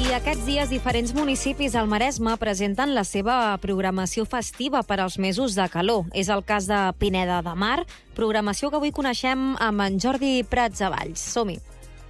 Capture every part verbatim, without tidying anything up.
I aquests dies diferents municipis al Maresme presenten la seva programació festiva per als mesos de calor. És el cas de Pineda de Mar, programació que avui coneixem amb en Jordi Prats a Valls. Som-hi.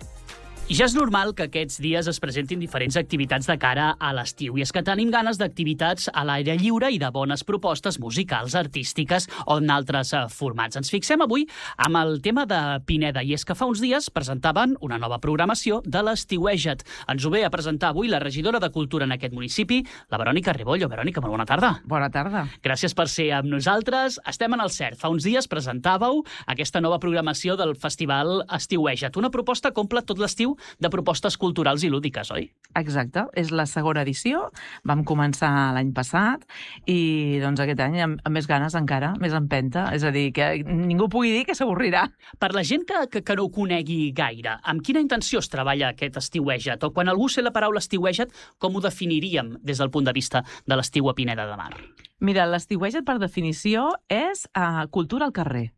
I ja és normal que aquests dies es presentin diferents activitats de cara a l'estiu. I és que tenim ganes d'activitats a l'aire lliure i de bones propostes musicals, artístiques o en altres eh, formats. Ens fixem avui amb el tema de Pineda, i és que fa uns dies presentaven una nova programació de l'Estiueja't. Ens ho ve a presentar avui la regidora de Cultura en aquest municipi, la Verònica Rebollo. Verònica, molt bona tarda. Bona tarda. Gràcies per ser amb nosaltres. Estem en el cert. Fa uns dies presentàveu aquesta nova programació del Festival Estiueja't. Una proposta que omple tot l'estiu de propostes culturals i lúdiques, oi? Exacte, és la segona edició. Vam començar l'any passat i doncs aquest any amb, amb més ganes encara, més empenta. És a dir, que ningú pugui dir que s'avorrirà. Per la gent que, que, que no ho conegui gaire, amb quina intenció es treballa aquest Estiueja't? O quan algú sé la paraula Estiueja't, com ho definiríem des del punt de vista de l'estiu a Pineda de Mar? Mira, l'Estiueja't per definició és uh, cultura al carrer.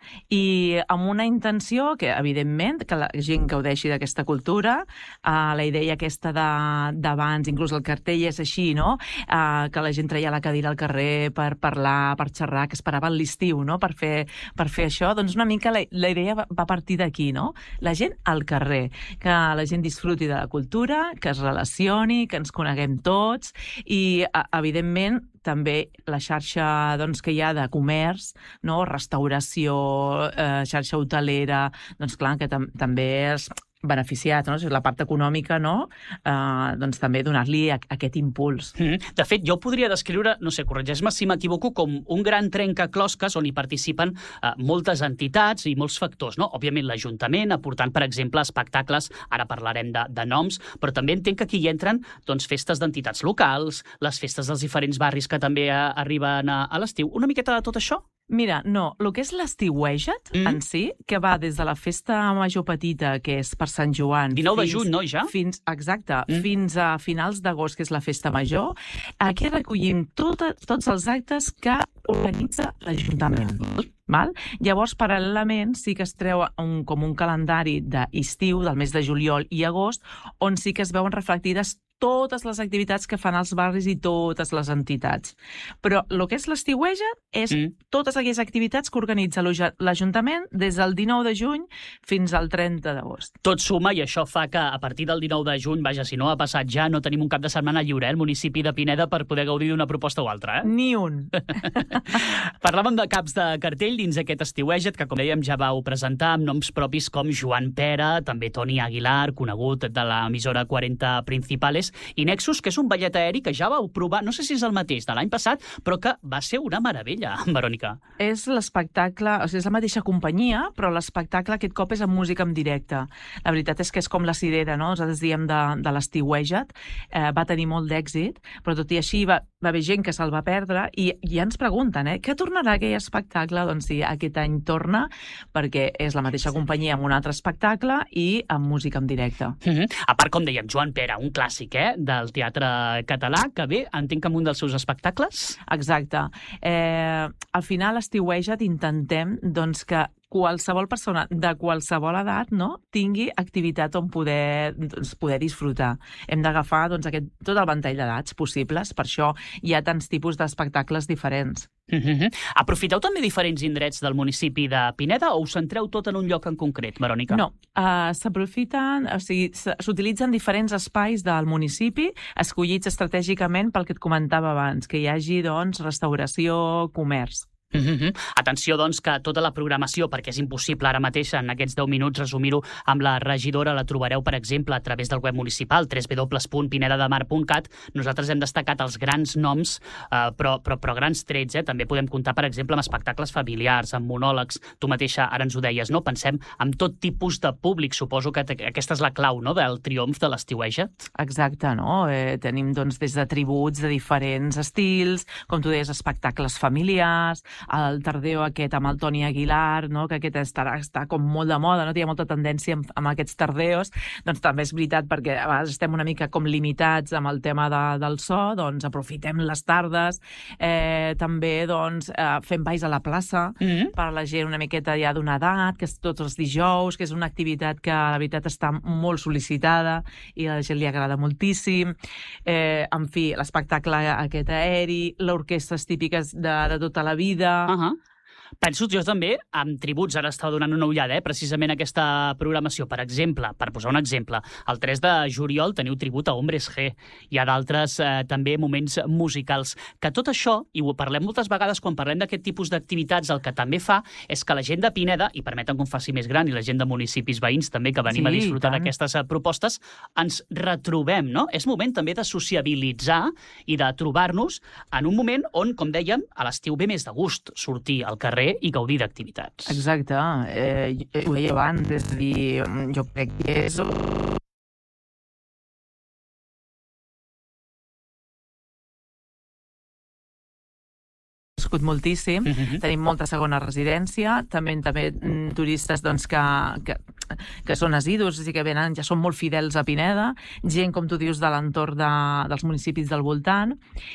I amb una intenció que, evidentment, que la gent gaudeixi d'aquesta cultura, uh, la idea aquesta d'abans, inclús el cartell és així, no? Uh, que la gent treia la cadira al carrer per parlar, per xerrar, que esperava l'estiu, no? Per fer, per fer això, doncs una mica la, la idea va, va partir d'aquí, no? La gent al carrer, que la gent disfruti de la cultura, que es relacioni, que ens coneguem tots i, uh, evidentment, també la xarxa doncs, que hi ha de comerç, no? Restauració, eh, xarxa hotelera, doncs clar, que tam també és beneficiat, no? És la part econòmica, no? Eh, doncs també donar-li aquest impuls. Mm. De fet, jo podria descriure, no sé, corregeix-me si m'equivoco, com un gran trencaclosques on hi participen eh, moltes entitats i molts factors, no? Òbviament l'Ajuntament, aportant, per exemple, espectacles, ara parlarem de, de noms, però també entenc que aquí hi entren doncs, festes d'entitats locals, les festes dels diferents barris que també eh, arriben a, a l'estiu. Una miqueta de tot això? Mira, no, el que és l'Estiueja't mm. en si, que va des de la festa major petita, que és per Sant Joan... dinou de juny, no, ja? Fins, exacte, mm. fins a finals d'agost, que és la festa major. Aquí recollim tot, tots els actes que organitza l'Ajuntament. Val? Llavors, paral·lelament, sí que es treu un, com un calendari d'estiu, del mes de juliol i agost, on sí que es veuen reflectides totes les activitats que fan els barris i totes les entitats. Però el que és l'Estiueja't és mm. totes aquelles activitats que organitza l'Ajuntament des del dinou de juny fins al trenta d'agost. Tot suma i això fa que a partir del dinou de juny, vaja, si no ha passat ja, no tenim un cap de setmana lliure, eh, el municipi de Pineda per poder gaudir d'una proposta o altra, eh? Ni un. Parlàvem de caps de cartell dins aquest Estiueja't, que com dèiem ja vau presentar amb noms propis com Joan Pera, també Toni Aguilar, conegut de l'emissora quaranta Principales, i Nexus, que és un ballet aeri que ja vau provar, no sé si és el mateix de l'any passat, però que va ser una meravella, Verònica. És l'espectacle, o sigui, és la mateixa companyia, però l'espectacle aquest cop és amb música en directe. La veritat és que és com la cirera, no? Nosaltres diem de, de l'Estiueja't, eh, va tenir molt d'èxit, però tot i així va, va haver gent que se'l va perdre i ja ens pregunten, eh, què tornarà aquell espectacle? Doncs sí, aquest any torna, perquè és la mateixa companyia amb un altre espectacle i amb música en directe. Mm-hmm. A part, com dèiem, Joan Pera, un clàssic, eh, del teatre català, que ve, entenc que amb un dels seus espectacles. Exacte. Eh, al final, l'Estiueja't intentem doncs, que qualsevol persona de qualsevol edat, no, tingui activitat on poder, doncs, poder disfrutar. Hem d'agafar doncs, aquest, tot el ventall d'edats possibles, per això hi ha tants tipus d'espectacles diferents. Mm-hmm. Aprofiteu també diferents indrets del municipi de Pineda o us centreu tot en un lloc en concret, Verònica? No, uh, s'aprofiten, o sigui, s'utilitzen diferents espais del municipi escollits estratègicament pel que et comentava abans, que hi hagi doncs, restauració, comerç. Mm-hmm. Atenció, doncs, que tota la programació, perquè és impossible ara mateix en aquests deu minuts resumir-ho amb la regidora, la trobareu, per exemple, a través del web municipal, w w w punt pineda de mar punt cat. Nosaltres hem destacat els grans noms, eh, però, però, però grans trets, eh? També podem comptar, per exemple, amb espectacles familiars, amb monòlegs. Tu mateixa ara ens ho deies, no? Pensem en tot tipus de públic. Suposo que aquesta és la clau, no?, del triomf de l'Estiueja't. Exacte, no? Eh, tenim, doncs, des de tributs de diferents estils, com tu deies, espectacles familiars, el tardeo aquest amb el Toni Aguilar, no? Que aquest estarà, està com molt de moda, no? Hi ha molta tendència amb, amb aquests tardeos, doncs també és veritat perquè a vegades estem una mica com limitats amb el tema de, del so, doncs aprofitem les tardes, eh, també doncs eh, fem balls a la plaça mm-hmm. per a la gent una miqueta ja d'una edat, que és tots els dijous, que és una activitat que la veritat està molt sol·licitada i a la gent li agrada moltíssim. Eh, en fi, l'espectacle aquest aeri, l'orquestres típiques de, de tota la vida... Uh-huh. Penso jo també amb tributs, ara estava donant una ullada, eh, precisament aquesta programació. Per exemple, per posar un exemple, el tres de juliol teniu tribut a Hombres G. Hi ha d'altres eh, també moments musicals. Que tot això, i ho parlem moltes vegades quan parlem d'aquest tipus d'activitats, el que també fa és que la gent de Pineda, i permeten que em faci més gran, i la gent de municipis veïns també, que venim sí, a disfrutar d'aquestes propostes, ens retrobem, no? És moment també de sociabilitzar i de trobar-nos en un moment on, com dèiem, a l'estiu ve més de gust sortir al carrer i gaudir d'activitats. Exacte. Eh, ho deia abans, és a dir, jo crec que és... moltíssim, mm-hmm. tenim molta segona residència, també també mm, turistes doncs, que, que, que són asidus, i que venen, ja són molt fidels a Pineda, gent, com tu dius, de l'entorn de, dels municipis del voltant,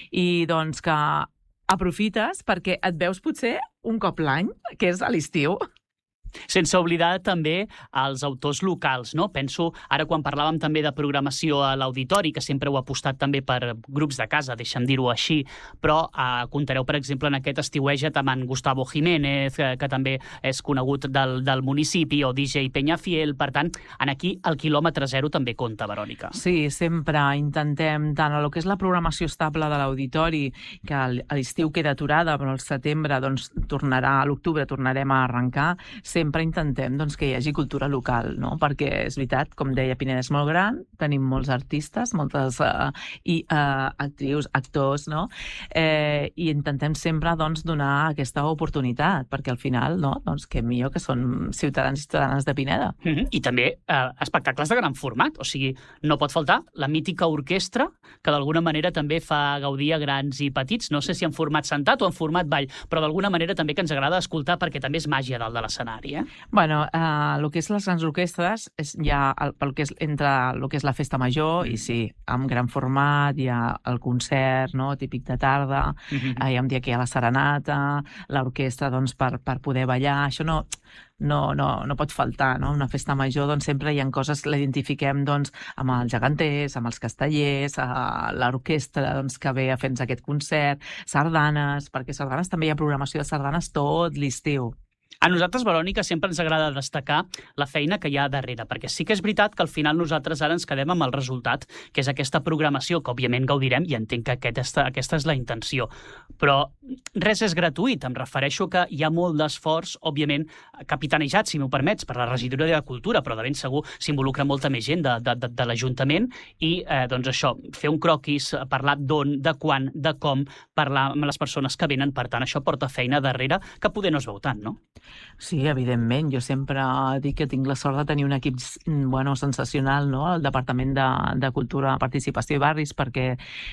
i doncs que aprofites perquè et veus potser un cop l'any, que és a l'estiu. Sense oblidar també els autors locals, no? Penso, ara quan parlàvem també de programació a l'auditori, que sempre heu apostat també per grups de casa, deixa'm dir-ho així, però eh, comptareu, per exemple, en aquest estiueja't amb en Gustavo Jiménez, que, que també és conegut del, del municipi, o D J Peñafiel, per tant, en aquí el quilòmetre zero també compta, Verònica. Sí, sempre intentem, tant a lo que és la programació estable de l'auditori, que a l'estiu queda aturada, però al setembre doncs, tornarà, a l'octubre tornarem a arrencar, sempre intentem doncs, que hi hagi cultura local, no? Perquè és veritat, com deia, Pineda és molt gran, tenim molts artistes, moltes uh, i, uh, actrius, actors, no? Eh, i intentem sempre doncs, donar aquesta oportunitat, perquè al final, no? Doncs que millor que són ciutadans i ciutadanes de Pineda. Mm-hmm. I també eh, espectacles de gran format, o sigui, no pot faltar la mítica orquestra, que d'alguna manera també fa gaudir a grans i petits, no sé si en format sentat o en format ball, però d'alguna manera també que ens agrada escoltar perquè també és màgia dalt de l'escenari. Eh? Bueno, eh, el que és les grans orquestres és ja el, el que és entre el que és la festa major i sí, amb gran format, hi ha el concert, no?, típic de tarda, mm-hmm. eh, hi ha un dia que hi ha la serenata, l'orquestra doncs, per, per poder ballar, això no... No, no, no pot faltar, no? Una festa major, doncs sempre hi ha coses que l'identifiquem doncs, amb els geganters, amb els castellers, a l'orquestra doncs, que ve a fer-nos aquest concert, sardanes, perquè sardanes també hi ha programació de sardanes tot l'estiu. A nosaltres, Verònica, sempre ens agrada destacar la feina que hi ha darrere, perquè sí que és veritat que al final nosaltres ara ens quedem amb el resultat, que és aquesta programació, que òbviament gaudirem, i entenc que aquesta, aquesta és la intenció. Però res és gratuït, em refereixo que hi ha molt d'esforç, òbviament, capitanejat, si m'ho permets, per la regidoria de Cultura, però de ben segur s'involucra molta més gent de, de, de, de l'Ajuntament, i eh, doncs això, fer un croquis, parlar d'on, de quan, de com, parlar amb les persones que venen, per tant, això porta feina darrere, que poder no es veu tant, no? Sí, evidentment. Jo sempre dic que tinc la sort de tenir un equip bueno, sensacional, no?, al Departament de, de Cultura, Participació i Barris, perquè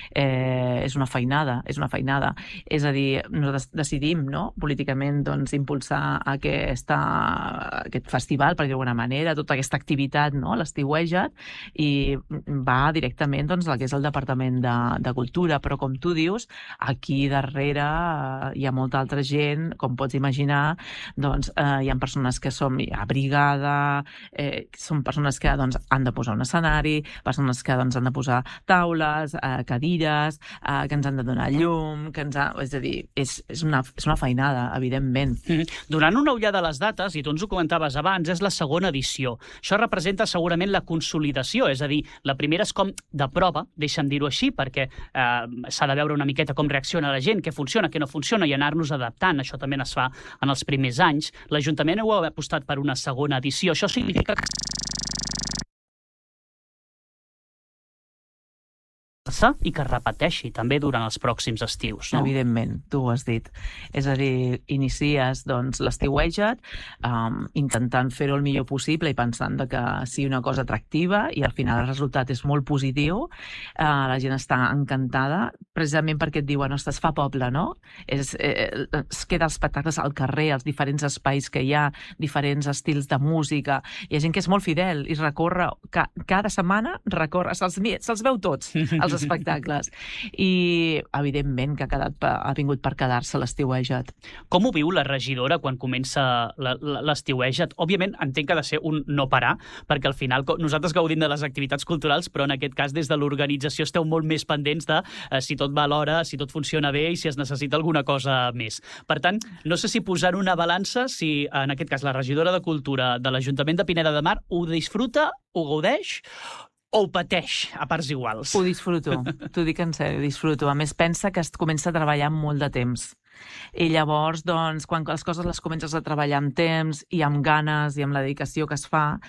eh, és una feinada, és una feinada. És a dir, nosaltres decidim, no?, políticament doncs, impulsar aquesta, aquest festival, per dir d'alguna manera, tota aquesta activitat, no?, l'estiueja't, i va directament doncs, al que és el Departament de, de Cultura, però com tu dius, aquí darrere hi ha molta altra gent, com pots imaginar, doncs eh, hi ha persones que som a brigada, eh, són persones que doncs, han de posar un escenari, persones que doncs, han de posar taules, eh, cadires, eh, que ens han de donar llum, que ens ha... és a dir, és, és, una, és una feinada, evidentment. Mm. Donant una ullada a les dates, i tu ens ho comentaves abans, és la segona edició. Això representa segurament la consolidació, és a dir, la primera és com de prova, deixa'm dir-ho així, perquè eh, s'ha de veure una miqueta com reacciona la gent, què funciona, què no funciona, i anar-nos adaptant. Això també es fa en els primers anys. L'Ajuntament heu apostat per una segona edició. Això significa que i que es repeteixi també durant els pròxims estius, no? Evidentment, tu ho has dit. És a dir, inicies doncs, l'estiueja't um, intentant fer-ho el millor possible i pensant que sigui una cosa atractiva, i al final el resultat és molt positiu. Uh, la gent està encantada, precisament perquè et diuen, ostres, fa poble, no? És, eh, es queda els espectacles al carrer, els diferents espais que hi ha, diferents estils de música. Hi ha gent que és molt fidel i recorre, ca, cada setmana recorre, se'ls se veu tots, els espectacles. I, evidentment, que ha, quedat, ha vingut per quedar-se l'estiuejat. Com ho viu la regidora quan comença l'estiuejat? Òbviament, entenc que ha de ser un no parar, perquè al final nosaltres gaudim de les activitats culturals, però en aquest cas des de l'organització esteu molt més pendents de eh, si tot va a l'hora, si tot funciona bé i si es necessita alguna cosa més. Per tant, no sé si posar una balança, si en aquest cas la regidora de Cultura de l'Ajuntament de Pineda de Mar ho disfruta, ho gaudeix o ho pateix a parts iguals? Ho disfruto, t'ho dic en sèrio, disfruto. A més, pensa que es comença a treballar amb molt de temps. I llavors, doncs, quan les coses les comences a treballar amb temps i amb ganes i amb la dedicació que es fa,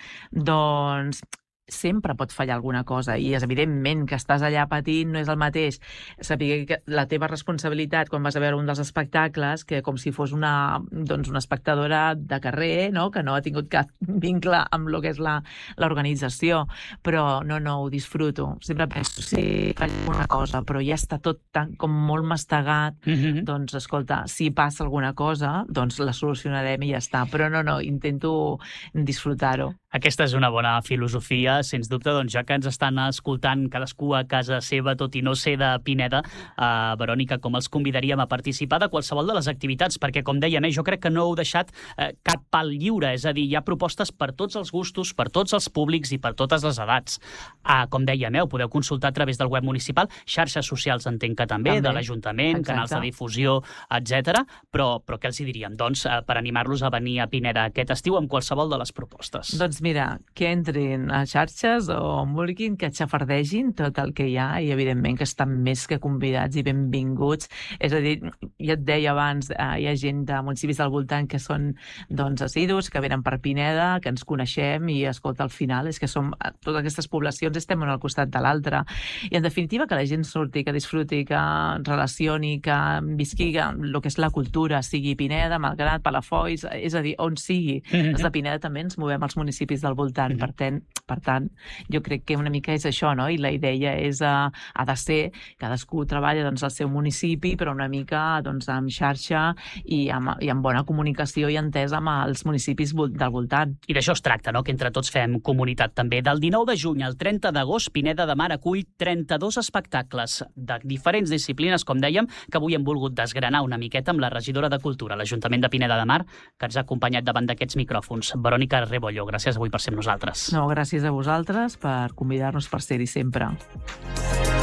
doncs sempre pot fallar alguna cosa i és evidentment que estàs allà patint, no és el mateix saber que la teva responsabilitat quan vas a veure un dels espectacles que com si fos una, doncs, una espectadora de carrer, no? Que no ha tingut cap vincle amb el que és l'organització, però no, no, ho disfruto. Sempre penso, sí, falla alguna cosa, però ja està tot tan, com molt mastegat, mm-hmm. Doncs, escolta, si passa alguna cosa, doncs la solucionarem i ja està. Però no, no, intento disfrutar-ho. Aquesta és una bona filosofia, sens dubte, doncs ja que ens estan escoltant cadascú a casa seva, tot i no ser de Pineda, eh, Verònica, com els convidaríem a participar de qualsevol de les activitats, perquè, com dèiem, eh, jo crec que no heu deixat eh, cap pal lliure, és a dir, hi ha propostes per tots els gustos, per tots els públics i per totes les edats. Ah, com dèiem, eh, ho podeu consultar a través del web municipal, xarxes socials entenc que també, també. de l'Ajuntament, canals de difusió, etcètera. Però, però què els hi diríem? Doncs, eh, per animar-los a venir a Pineda aquest estiu amb qualsevol de les propostes. Doncs mira, que entrin a xarxes o on vulguin, que xafardegin tot el que hi ha i evidentment que estan més que convidats i benvinguts. És a dir, ja et deia abans, eh, hi ha gent de municipis del voltant que són doncs assidus, que venen per Pineda, que ens coneixem i escolta, al final és que som, totes aquestes poblacions estem una al costat de l'altra. I en definitiva que la gent surti, que disfruti, que relacioni, que visqui el que és la cultura, sigui Pineda, Malgrat, Palafolls, és a dir, on sigui. Mm-hmm. Els de Pineda també ens movem als municipis del voltant, mm-hmm. per, ten, per tant, jo crec que una mica és això, no? I la idea és, uh, ha de ser, cadascú treballa doncs, al seu municipi, però una mica doncs, amb xarxa i amb, i amb bona comunicació i entesa amb els municipis del voltant. I d'això es tracta, no? Que entre tots fem comunitat també. Del dinou de juny al trenta d'agost, Pineda de Mar acull trenta-dos espectacles de diferents disciplines, com dèiem, que avui hem volgut desgranar una miqueta amb la regidora de Cultura, l'Ajuntament de Pineda de Mar, que ens ha acompanyat davant d'aquests micròfons. Verònica Rebollo, gràcies avui per ser amb nosaltres. No, gràcies a vosaltres per convidar-nos per ser-hi sempre.